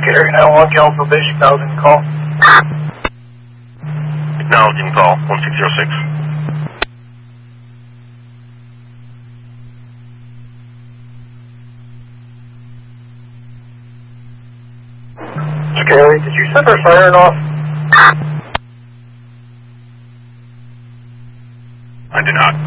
Gary 911, Alpha Base, acknowledging call. Acknowledging call, 1606. Gary, did you set our siren off? I did not.